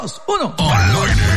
1. Al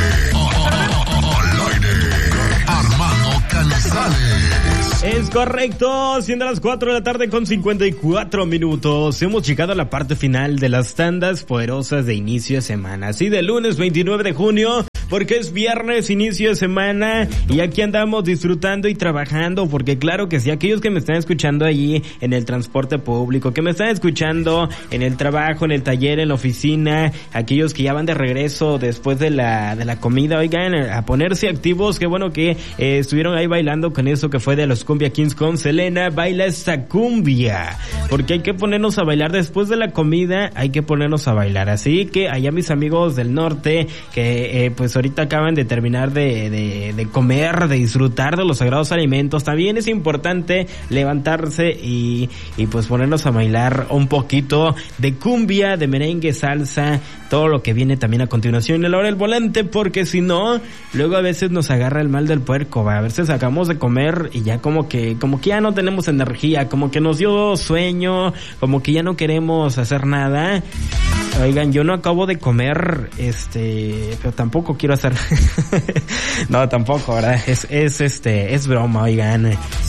aire. Armando Canizales. Es correcto, siendo las 4 de la tarde con 54 minutos. Hemos llegado a la parte final de las tandas poderosas de inicio de semana. Así de lunes 29 de junio, porque es viernes, inicio de semana, y aquí andamos disfrutando y trabajando, porque claro que sí, aquellos que me están escuchando allí en el transporte público, que me están escuchando en el trabajo, en el taller, en la oficina, aquellos que ya van de regreso después de la comida, oigan, a ponerse activos, qué bueno que estuvieron ahí bailando con eso que fue de los Cumbia Kings con Selena. Baila esta cumbia, porque hay que ponernos a bailar después de la comida, hay que ponernos a bailar. Así que allá mis amigos del norte que pues ahorita acaban de terminar de comer, de disfrutar de los sagrados alimentos, también es importante levantarse y pues ponernos a bailar un poquito de cumbia, de merengue, salsa, todo lo que viene también a continuación en la hora del volante, porque si no, luego a veces nos agarra el mal del puerco, a veces acabamos de comer y ya como que ya no tenemos energía, como que nos dio sueño, como que ya no queremos hacer nada. Oigan, yo no acabo de comer, pero tampoco quiero hacer no, tampoco, ¿verdad? Es broma, oigan.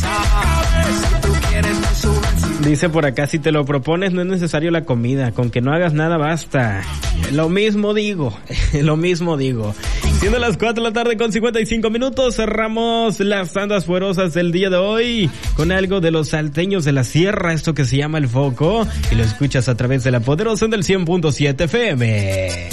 Dice por acá, si te lo propones no es necesario la comida, con que no hagas nada basta. Lo mismo digo. Siendo las 4 de la tarde con 55 minutos, cerramos las tandas fuerosas del día de hoy con algo de los salteños de la sierra, esto que se llama El Foco, y lo escuchas a través de la poderosa del 100.7 FM.